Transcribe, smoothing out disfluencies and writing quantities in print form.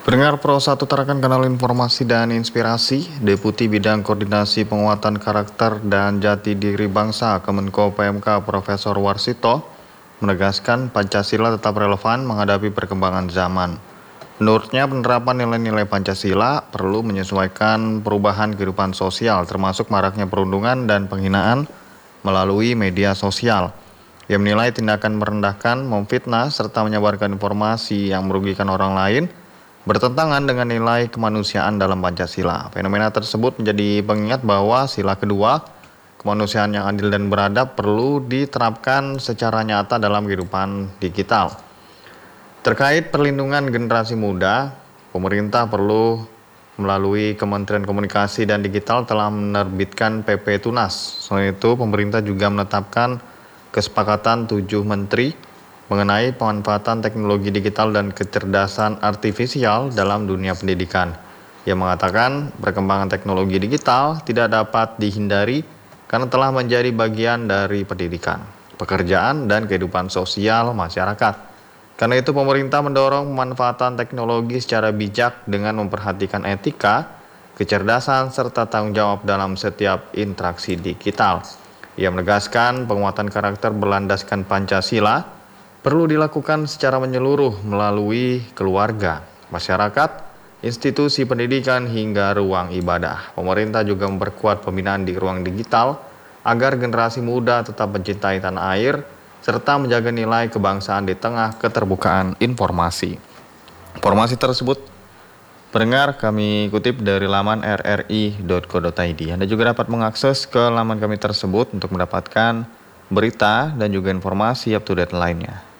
Pendengar Pro 1 terakan kanal informasi dan inspirasi, Deputi Bidang Koordinasi Penguatan Karakter dan Jati Diri Bangsa Kemenko PMK Profesor Warsito menegaskan Pancasila tetap relevan menghadapi perkembangan zaman. Menurutnya, penerapan nilai-nilai Pancasila perlu menyesuaikan perubahan kehidupan sosial termasuk maraknya perundungan dan penghinaan melalui media sosial. Ia menilai tindakan merendahkan, memfitnah, serta menyebarkan informasi yang merugikan orang lain bertentangan dengan nilai kemanusiaan dalam Pancasila. Fenomena tersebut menjadi pengingat bahwa sila kedua, kemanusiaan yang adil dan beradab perlu diterapkan secara nyata dalam kehidupan digital. Terkait perlindungan generasi muda, pemerintah perlu melalui Kementerian Komunikasi dan Digital telah menerbitkan PP Tunas. Selain itu, pemerintah juga menetapkan kesepakatan 7 menteri mengenai pemanfaatan teknologi digital dan kecerdasan artifisial dalam dunia pendidikan. Ia mengatakan perkembangan teknologi digital tidak dapat dihindari karena telah menjadi bagian dari pendidikan, pekerjaan, dan kehidupan sosial masyarakat. Karena itu pemerintah mendorong pemanfaatan teknologi secara bijak dengan memperhatikan etika, kecerdasan, serta tanggung jawab dalam setiap interaksi digital. Ia menegaskan penguatan karakter berlandaskan Pancasila perlu dilakukan secara menyeluruh melalui keluarga, masyarakat, institusi pendidikan, hingga ruang ibadah. Pemerintah juga memperkuat pembinaan di ruang digital agar generasi muda tetap mencintai tanah air serta menjaga nilai kebangsaan di tengah keterbukaan informasi. Informasi tersebut pendengar kami kutip dari laman rri.co.id. Anda juga dapat mengakses ke laman kami tersebut untuk mendapatkan berita dan juga informasi up to date lainnya.